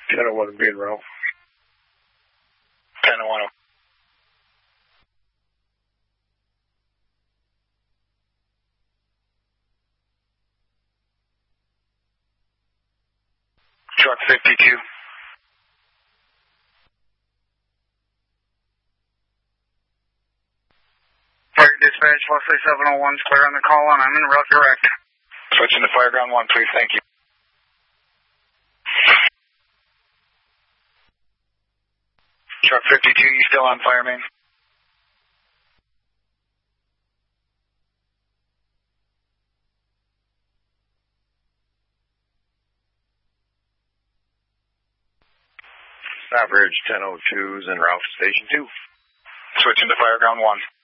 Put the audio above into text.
10-1 being Ralph. 10-1. Truck 52. Fire dispatch, Wesley 701, clear on the call, and I'm in route direct. Switching to Fireground 1, please, thank you. Truck 52, you still on fire main? Stockbridge 1002's en route to Station 2. Switching to Fireground 1.